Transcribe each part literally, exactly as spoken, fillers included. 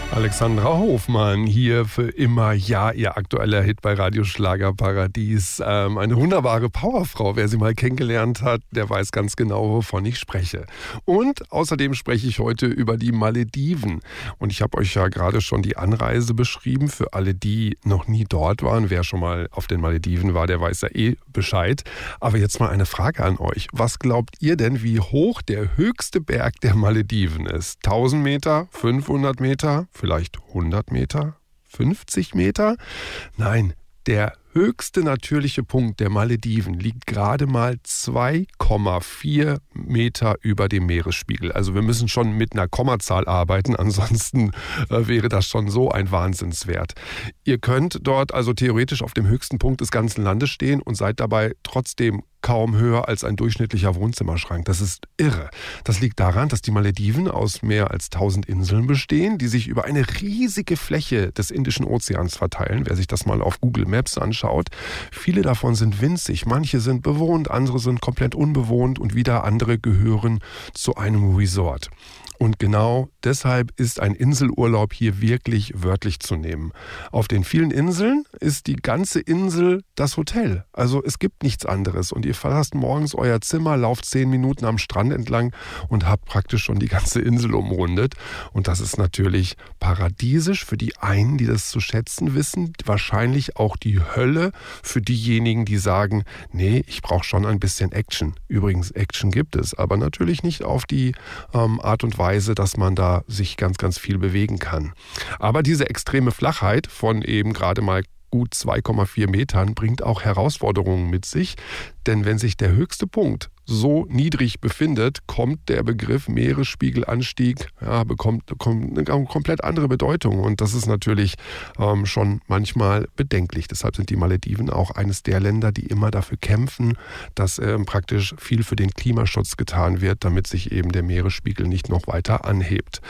Alexandra Hofmann hier für immer, ja, ihr aktueller Hit bei Radio Schlagerparadies. Ähm, eine wunderbare Powerfrau, wer sie mal kennengelernt hat, der weiß ganz genau, wovon ich spreche. Und außerdem spreche ich heute über die Malediven. Und ich habe euch ja gerade schon die Anreise beschrieben, für alle, die noch nie dort waren. Wer schon mal auf den Malediven war, der weiß ja eh Bescheid. Aber jetzt mal eine Frage an euch. Was glaubt ihr denn, wie hoch der höchste Berg der Malediven ist? tausend Meter? fünfhundert Meter? Vielleicht hundert Meter? fünfzig Meter? Nein, der höchste natürliche Punkt der Malediven liegt gerade mal zwei Komma vier Meter über dem Meeresspiegel. Also wir müssen schon mit einer Kommazahl arbeiten, ansonsten äh, wäre das schon so ein Wahnsinnswert. Ihr könnt dort also theoretisch auf dem höchsten Punkt des ganzen Landes stehen und seid dabei trotzdem kaum höher als ein durchschnittlicher Wohnzimmerschrank. Das ist irre. Das liegt daran, dass die Malediven aus mehr als tausend Inseln bestehen, die sich über eine riesige Fläche des Indischen Ozeans verteilen. Wer sich das mal auf Google Maps anschaut, viele davon sind winzig. Manche sind bewohnt, andere sind komplett unbewohnt und wieder andere gehören zu einem Resort. Und genau deshalb ist ein Inselurlaub hier wirklich wörtlich zu nehmen. Auf den vielen Inseln ist die ganze Insel das Hotel. Also es gibt nichts anderes. Und ihr verlasst morgens euer Zimmer, lauft zehn Minuten am Strand entlang und habt praktisch schon die ganze Insel umrundet. Und das ist natürlich paradiesisch für die einen, die das zu schätzen wissen. Wahrscheinlich auch die Hölle für diejenigen, die sagen, nee, ich brauche schon ein bisschen Action. Übrigens, Action gibt es, aber natürlich nicht auf die ähm, Art und Weise, dass man da sich ganz, ganz viel bewegen kann. Aber diese extreme Flachheit von eben gerade mal gut zwei Komma vier Metern bringt auch Herausforderungen mit sich, denn wenn sich der höchste Punkt so niedrig befindet, kommt der Begriff Meeresspiegelanstieg, ja, bekommt, bekommt eine komplett andere Bedeutung und das ist natürlich ähm, schon manchmal bedenklich. Deshalb sind die Malediven auch eines der Länder, die immer dafür kämpfen, dass ähm, praktisch viel für den Klimaschutz getan wird, damit sich eben der Meeresspiegel nicht noch weiter anhebt.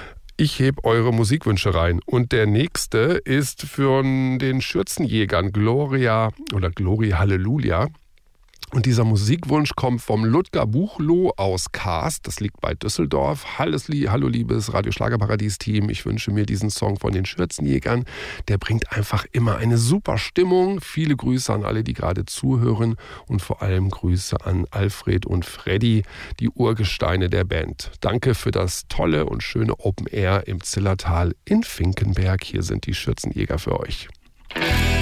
Ich heb eure Musikwünsche rein und der nächste ist für den Schürzenjägern Gloria oder Gloria Halleluja. Und dieser Musikwunsch kommt vom Ludger Buchloh aus Kaast, das liegt bei Düsseldorf. Hallo liebes Radio Schlagerparadies-Team, ich wünsche mir diesen Song von den Schürzenjägern. Der bringt einfach immer eine super Stimmung. Viele Grüße an alle, die gerade zuhören und vor allem Grüße an Alfred und Freddy, die Urgesteine der Band. Danke für das tolle und schöne Open Air im Zillertal in Finkenberg. Hier sind die Schürzenjäger für euch.